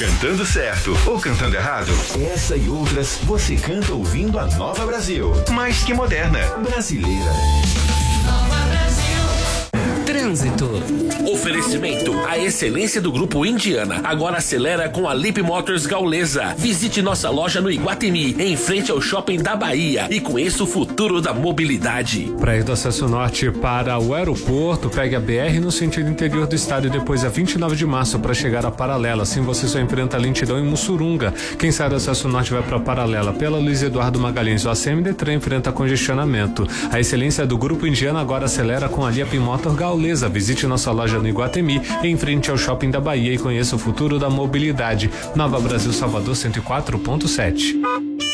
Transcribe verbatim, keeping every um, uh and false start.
Cantando certo ou cantando errado? Essa e outras você canta ouvindo a Nova Brasil. Mais que moderna, brasileira. Trânsito. Oferecimento. A excelência do Grupo Indiana agora acelera com a Lip Motors Gaulesa. Visite nossa loja no Iguatemi, em frente ao Shopping da Bahia, e conheça o futuro da mobilidade. Para ir do acesso norte para o aeroporto, pegue a B R no sentido interior do estado e depois a vinte e nove de março para chegar à Paralela. Assim você só enfrenta lentidão em Mussurunga. Quem sai do acesso norte vai para a Paralela pela Luiz Eduardo Magalhães. O A C M Detran enfrenta congestionamento. A excelência do Grupo Indiana agora acelera com a Lip Motor Gaulesa. Visite nossa loja no Iguatemi, em frente ao Shopping da Bahia, e conheça o futuro da mobilidade. Nova Brasil Salvador cento e quatro ponto sete.